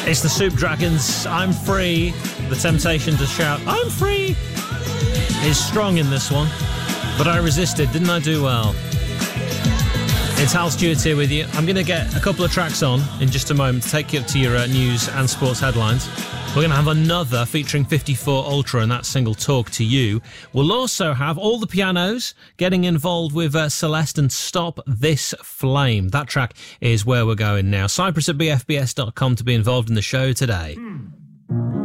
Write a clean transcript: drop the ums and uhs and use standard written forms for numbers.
It's the Soup Dragons. I'm free. The temptation to shout, I'm free, is strong in this one. But I resisted. Didn't I do well? It's Hal Stewart here with you. I'm going to get a couple of tracks on in just a moment to take you up to your news and sports headlines. We're going to have another featuring 54 Ultra and that single Talk to You. We'll also have all the pianos getting involved with Celeste and Stop This Flame. That track is where we're going now. Cyprus at bfbs.com to be involved in the show today.